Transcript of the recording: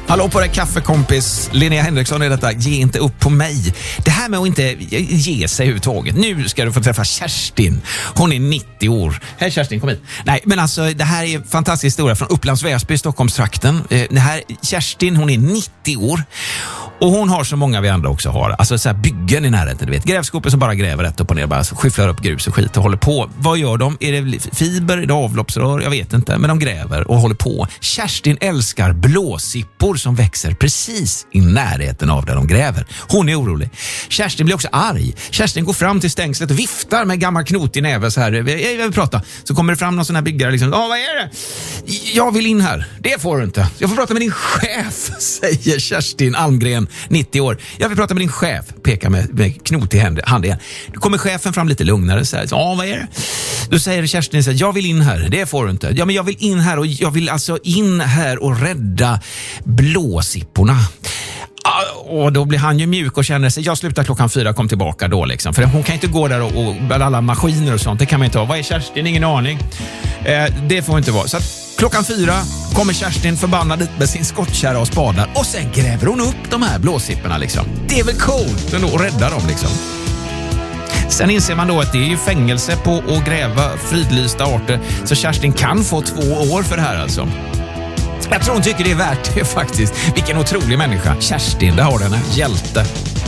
Hallå på dig kaffekompis. Linnea Henriksson är detta. Ge inte upp på mig. Det här med att inte ge sig överhuvudtaget. Nu ska du få träffa Kerstin. Hon är 90 år. Hej Kerstin, kom hit. Nej, men alltså det här är en fantastisk historia från Upplands Väsby, Stockholmstrakten. Det här, Kerstin, hon är 90 år. Och hon har så många vi andra också har. Alltså så här byggen i närheten, du vet. Grävskopor som bara gräver rätt upp och ner. Bara skyfflar upp grus och skit och håller på. Vad gör de? Är det fiber? Är det avloppsrör? Jag vet inte. Men de gräver och håller på. Kerstin älskar blåsippor som växer precis i närheten av där de gräver. Hon är orolig. Kerstin blir också arg. Kerstin går fram till stängslet och viftar med gammal knot i näve så här. Jag vill prata. Så kommer det fram någon sån här byggare liksom. Vad är det? Jag vill in här. Det får du inte. Jag får prata med din chef, säger Kerstin Almgren, 90 år. Jag vill prata med din chef. Pekar med knot i hand igen. Då kommer chefen fram lite lugnare så här. Vad är det? Då säger Kerstin så här, jag vill in här. Det får du inte. Ja, men jag vill in här och jag vill alltså in här och rädda blåsipporna. Och då blir han ju mjuk och känner sig, jag slutar 4:00, kom tillbaka då liksom. För hon kan inte gå där och bland alla maskiner och sånt, det kan man inte ha. Vad är Kerstin? Ingen aning. Det får inte vara. Så att 4:00 kommer Kerstin förbannad dit med sin skottkärra och spadar och sen gräver hon upp de här blåsipporna liksom. Det är väl coolt ändå att rädda dem liksom. Sen inser man då att det är ju fängelse på att gräva fridlysta arter, så Kerstin kan få 2 år för det här alltså. Jag tror hon tycker det är värt det faktiskt. Vilken otrolig människa. Kerstin, det har den, hjälte.